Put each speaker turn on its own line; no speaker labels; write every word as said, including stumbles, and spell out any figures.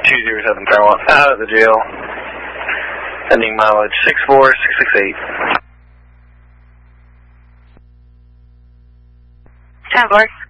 two zero seven Fairmont, out of the jail. Ending mileage six four six six eight.
ten four.